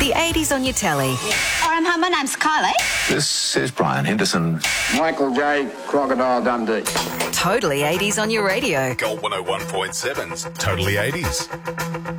The 80s on your telly. Hi, my name's Kylie. This is Brian Henderson. Michael J. Crocodile Dundee. Totally 80s on your radio. Gold 101.7's Totally 80s.